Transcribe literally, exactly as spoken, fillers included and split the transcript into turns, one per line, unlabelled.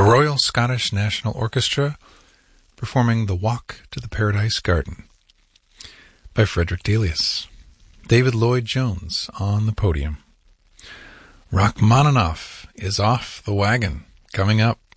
Royal Scottish National Orchestra performing The Walk to the Paradise Garden by Frederick Delius. David Lloyd Jones on the podium. Rachmaninoff is Off the Wagon, coming up